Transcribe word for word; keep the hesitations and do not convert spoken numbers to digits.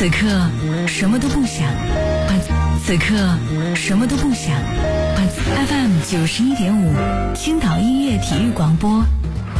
此刻什么都不想，把此刻什么都不想，把 F M 九十一点五青岛音乐体育广播